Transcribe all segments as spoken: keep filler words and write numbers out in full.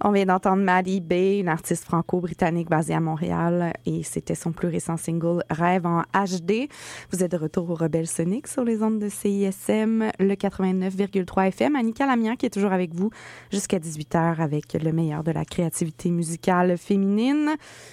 On vient d'entendre Maddie Bay, une artiste franco-britannique basée à Montréal, et c'était son plus récent single Rêve en H D. Vous êtes de retour au Rebelle Sonic sur les ondes de C I S M, le quatre-vingt-neuf virgule trois F M. Annika Lamian qui est toujours avec vous jusqu'à dix-huit heures avec le meilleur de la créativité musicale féminine.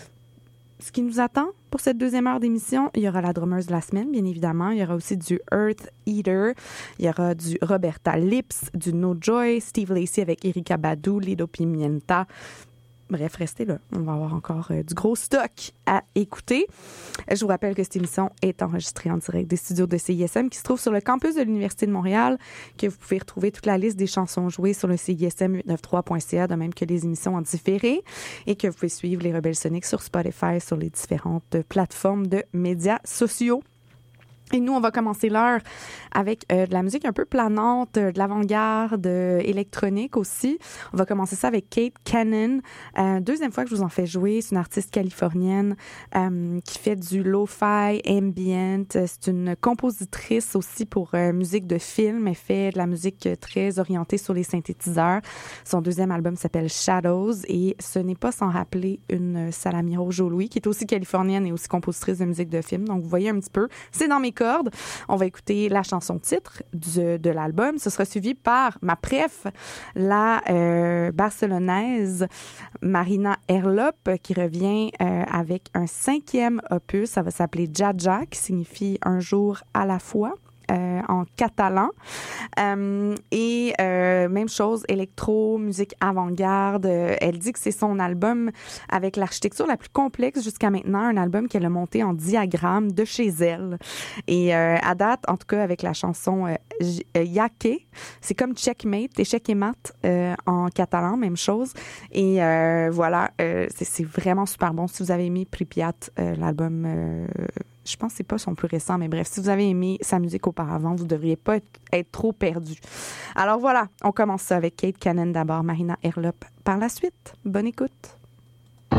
Ce qui nous attend pour cette deuxième heure d'émission, il y aura la drummeuse de la semaine, bien évidemment. Il y aura aussi du Earth Eater. Il y aura du Roberta Lips, du No Joy, Steve Lacy avec Erykah Badu, Lido Pimienta. Bref, restez là. On va avoir encore euh, du gros stock à écouter. Je vous rappelle que cette émission est enregistrée en direct des studios de C I S M qui se trouvent sur le campus de l'Université de Montréal, que vous pouvez retrouver toute la liste des chansons jouées sur le C I S M huit cent quatre-vingt-treize point C A, de même que les émissions en différé, et que vous pouvez suivre les Rebelles Sonic sur Spotify, sur les différentes plateformes de médias sociaux. Et nous, on va commencer l'heure avec euh, de la musique un peu planante, euh, de l'avant-garde, euh, électronique aussi. On va commencer ça avec Kate Cannon. Euh, deuxième fois que je vous en fais jouer. C'est une artiste californienne euh, qui fait du lo-fi, ambient. C'est une compositrice aussi pour euh, musique de film. Elle fait de la musique très orientée sur les synthétiseurs. Son deuxième album s'appelle Shadows et ce n'est pas sans rappeler une Salamiro Jolie qui est aussi californienne et aussi compositrice de musique de film. Donc, vous voyez un petit peu, c'est dans mes cordes. On va écouter la chanson titre du, de l'album. Ce sera suivi par ma préf, la euh, barcelonaise Marina Herlop, qui revient euh, avec un cinquième opus. Ça va s'appeler Jaja, qui signifie un jour à la fois. Euh, en catalan. Euh, et euh, même chose, électro, musique avant-garde. Euh, elle dit que c'est son album avec l'architecture la plus complexe jusqu'à maintenant, un album qu'elle a monté en diagramme de chez elle. Et euh, à date, en tout cas avec la chanson euh, euh, Yaque, c'est comme checkmate, échec et mat euh, en catalan, même chose. Et euh, voilà, euh, c'est, c'est vraiment super bon. Si vous avez aimé Pripyat, euh, l'album... Euh, je pense que c'est pas son plus récent, mais bref, si vous avez aimé sa musique auparavant, vous devriez pas être, être trop perdu. Alors voilà, on commence ça avec Kate Cannon d'abord, Marina Herlop par la suite. Bonne écoute.